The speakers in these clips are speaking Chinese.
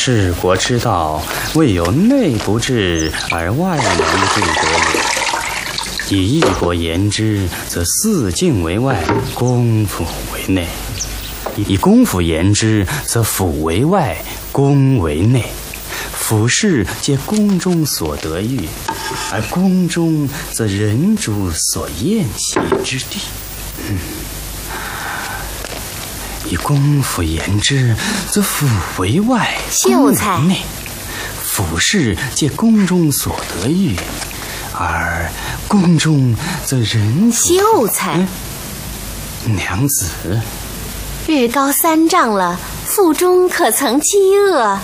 治国之道，未有内不治而外能治者也。以一国言之，则四境为外，公府为内；以公府言之，则府为外，宫为内。府事皆宫中所得遇，而宫中则人主所宴席之地。以公府言之，则府为外，宫为内。府事皆宫中所得遇，而宫中则人主。 秀才， 娘子， 日高3丈了，腹中可曾饥饿？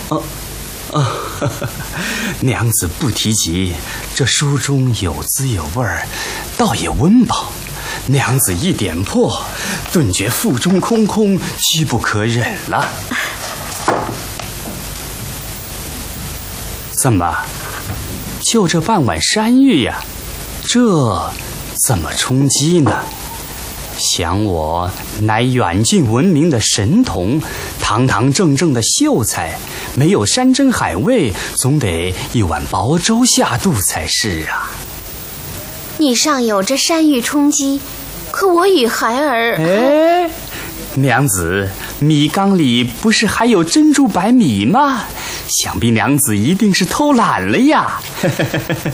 娘子不提及，这书中有滋有味儿，倒也温饱。娘子一点破，顿觉腹中空空，饥不可忍了。怎么，就这半碗山芋呀？这怎么充饥呢？想我乃远近闻名的神童，堂堂正正的秀才，没有山珍海味，总得一碗薄粥下肚才是啊。 你尚有这山芋充饥，可我与孩儿…… 娘子，米缸里不是还有珍珠白米吗？想必娘子一定是偷懒了呀。